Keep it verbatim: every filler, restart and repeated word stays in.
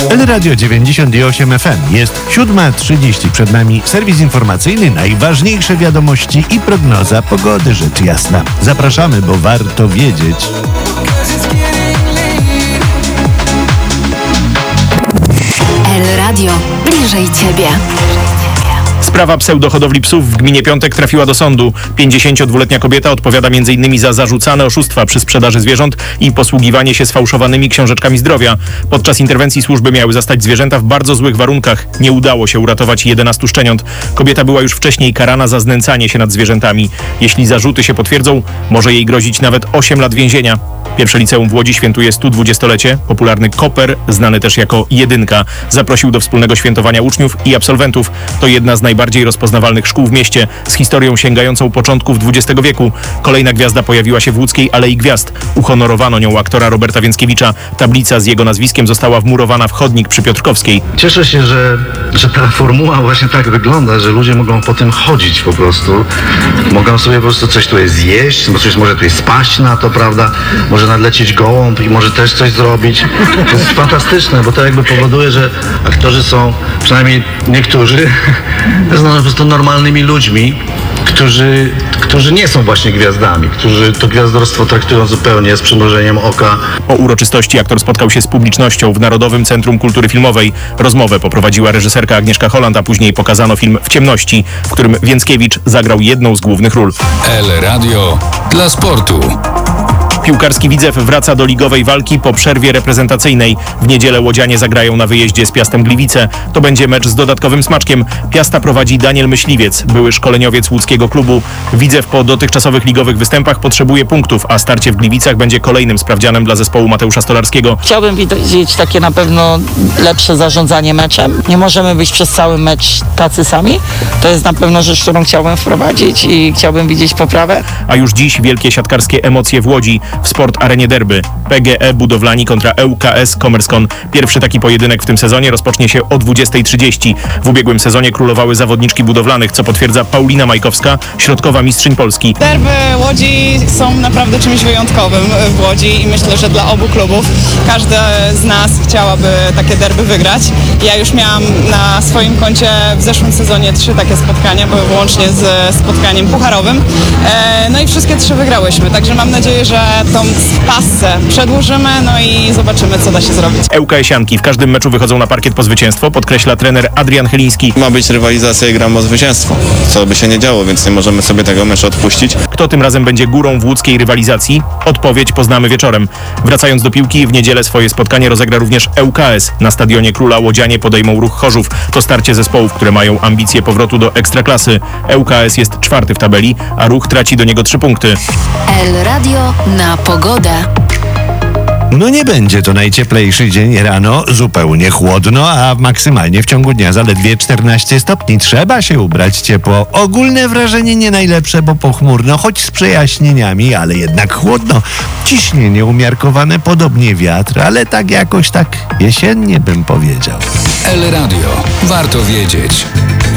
El Radio dziewięćdziesiąt osiem F M. Jest siódma trzydzieści. Przed nami serwis informacyjny, najważniejsze wiadomości i prognoza pogody, rzecz jasna. Zapraszamy, bo warto wiedzieć. El Radio. Bliżej Ciebie. Sprawa pseudohodowli psów w gminie Piątek trafiła do sądu. pięćdziesięciodwuletnia kobieta odpowiada między innymi za zarzucane oszustwa przy sprzedaży zwierząt i posługiwanie się sfałszowanymi książeczkami zdrowia. Podczas interwencji służby miały zastać zwierzęta w bardzo złych warunkach. Nie udało się uratować jedenastu szczeniąt. Kobieta była już wcześniej karana za znęcanie się nad zwierzętami. Jeśli zarzuty się potwierdzą, może jej grozić nawet osiem lat więzienia. Pierwsze liceum w Łodzi świętuje sto dwudziestolecie. Popularny Koper, znany też jako Jedynka, zaprosił do wspólnego świętowania uczniów i absolwentów. To jedna z najbardziej rozpoznawalnych szkół w mieście, z historią sięgającą początków dwudziestego wieku. Kolejna gwiazda pojawiła się w łódzkiej Alei Gwiazd. Uhonorowano nią aktora Roberta Więckiewicza. Tablica z jego nazwiskiem została wmurowana w chodnik przy Piotrkowskiej. Cieszę się, że, że ta formuła właśnie tak wygląda, że ludzie mogą po tym chodzić po prostu. Mogą sobie po prostu coś tutaj zjeść, bo coś może tutaj spaść na to, prawda? Może nadlecieć gołąb i może też coś zrobić. To jest fantastyczne, bo to jakby powoduje, że aktorzy są, przynajmniej niektórzy, są po prostu normalnymi ludźmi, którzy, którzy nie są właśnie gwiazdami, którzy to gwiazdorstwo traktują zupełnie z przymrużeniem oka. Po uroczystości aktor spotkał się z publicznością w Narodowym Centrum Kultury Filmowej. Rozmowę poprowadziła reżyserka Agnieszka Holland, a później pokazano film W ciemności, w którym Więckiewicz zagrał jedną z głównych ról. El Radio dla sportu. Piłkarski Widzew wraca do ligowej walki po przerwie reprezentacyjnej. W niedzielę łodzianie zagrają na wyjeździe z Piastem Gliwice. To będzie mecz z dodatkowym smaczkiem. Piasta prowadzi Daniel Myśliwiec, były szkoleniowiec łódzkiego klubu. Widzew po dotychczasowych ligowych występach potrzebuje punktów, a starcie w Gliwicach będzie kolejnym sprawdzianem dla zespołu Mateusza Stolarskiego. Chciałbym widzieć takie na pewno lepsze zarządzanie meczem. Nie możemy być przez cały mecz tacy sami. To jest na pewno rzecz, którą chciałbym wprowadzić i chciałbym widzieć poprawę. A już dziś wielkie siatkarskie emocje w Łodzi. W Sport Arenie Derby. P G E Budowlani kontra E U K S Commercecon. Pierwszy taki pojedynek w tym sezonie rozpocznie się o dwudziestej trzydzieści. W ubiegłym sezonie królowały zawodniczki budowlanych, co potwierdza Paulina Majkowska, środkowa mistrzyń Polski. Derby Łodzi są naprawdę czymś wyjątkowym w Łodzi i myślę, że dla obu klubów każda z nas chciałaby takie derby wygrać. Ja już miałam na swoim koncie w zeszłym sezonie trzy takie spotkania, były łącznie z spotkaniem pucharowym. No i wszystkie trzy wygrałyśmy, także mam nadzieję, że tą pasę przedłużymy, no i zobaczymy, co da się zrobić. ŁKS-ianki w każdym meczu wychodzą na parkiet po zwycięstwo, podkreśla trener Adrian Chyliński. Ma być rywalizacja i gramy o zwycięstwo, co by się nie działo, więc nie możemy sobie tego meczu odpuścić. Kto tym razem będzie górą w łódzkiej rywalizacji? Odpowiedź poznamy wieczorem. Wracając do piłki, w niedzielę swoje spotkanie rozegra również E U K S. Na stadionie Króla łodzianie podejmą Ruch Chorzów. To starcie zespołów, które mają ambicje powrotu do Ekstraklasy. E U K S jest czwarty w tabeli, a Ruch traci do niego trzy punkty. El Radio na pogodę. No nie będzie to najcieplejszy dzień rano, zupełnie chłodno, a maksymalnie w ciągu dnia zaledwie czternaście stopni. Trzeba się ubrać ciepło. Ogólne wrażenie nie najlepsze, bo pochmurno, choć z przejaśnieniami, ale jednak chłodno. Ciśnienie umiarkowane, podobnie wiatr, ale tak jakoś tak jesiennie bym powiedział. El Radio. Warto wiedzieć.